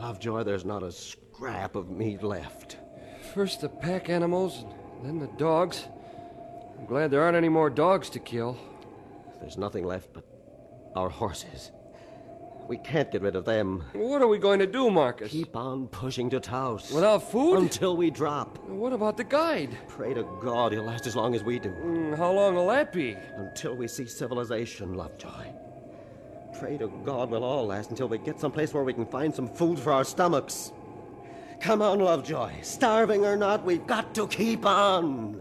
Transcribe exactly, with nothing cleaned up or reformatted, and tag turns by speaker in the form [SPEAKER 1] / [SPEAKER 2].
[SPEAKER 1] Lovejoy, there's not a scrap of meat left.
[SPEAKER 2] First the pack animals, then the dogs. I'm glad there aren't any more dogs to kill.
[SPEAKER 1] There's nothing left but our horses. We can't get rid of them.
[SPEAKER 2] What are we going to do, Marcus?
[SPEAKER 1] Keep on pushing to Taos.
[SPEAKER 2] Without food?
[SPEAKER 1] Until we drop.
[SPEAKER 2] What about the guide?
[SPEAKER 1] Pray to God he'll last as long as we do.
[SPEAKER 2] Mm, how long will that be?
[SPEAKER 1] Until we see civilization, Lovejoy. Pray to God we'll all last until we get someplace where we can find some food for our stomachs. Come on, Lovejoy. Starving or not, we've got to keep on.